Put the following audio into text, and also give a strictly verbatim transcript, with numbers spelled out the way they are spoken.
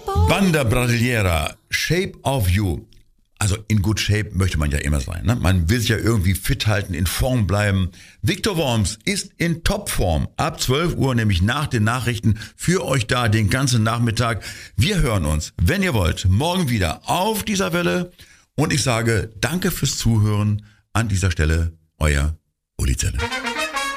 Banda Brasileira, Shape of You. Also in good shape möchte man ja immer sein. Ne? Man will sich ja irgendwie fit halten, in Form bleiben. Viktor Worms ist in Topform. Ab zwölf Uhr, nämlich nach den Nachrichten, für euch da den ganzen Nachmittag. Wir hören uns, wenn ihr wollt, morgen wieder auf dieser Welle. Und ich sage danke fürs Zuhören. An dieser Stelle, euer Uli Zelle.